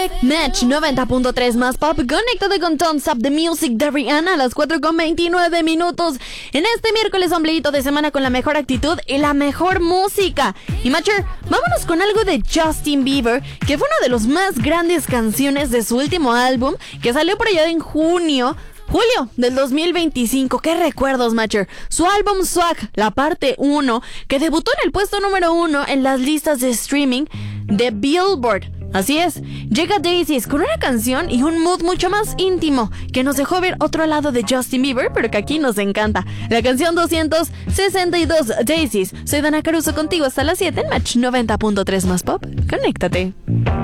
Match 90.3 más pop. Conéctate con Don't Stop the Music de Rihanna a las 4:29. En este miércoles ombliguito de semana con la mejor actitud y la mejor música. Y Matcher, vámonos con algo de Justin Bieber, que fue una de las más grandes canciones de su último álbum, que salió por allá en julio del 2025. ¡Qué recuerdos, Matcher! Su álbum Swag, la parte 1, que debutó en el puesto número 1 en las listas de streaming de Billboard. Así es, llega Daisies con una canción y un mood mucho más íntimo, que nos dejó ver otro lado de Justin Bieber, pero que aquí nos encanta. La canción 262, Daisies. Soy Dana Caruso contigo hasta las 7 en Match 90.3 más pop. Conéctate.